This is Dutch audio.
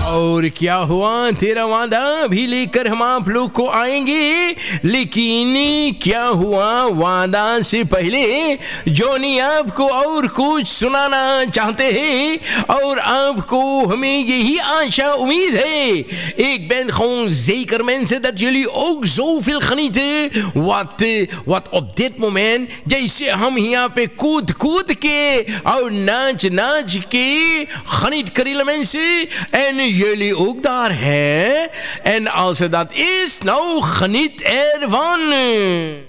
और क्या हुआ, तेरा वादा भी लेकर हम आप लोग को आएंगे, लेकिन क्या हुआ, वादा से पहले जॉनी आपको और कुछ सुनाना चाहते हैं और आपको हमें यही आशा उम्मीद है. Ik ben gewoon zeker mensen dat jullie ook zoveel genieten wat op dit moment जैसे हम यहाँ पे कूद के और नाच के geniet krillen mensen en jullie ook daar hè. En als het dat is, nou geniet ervan.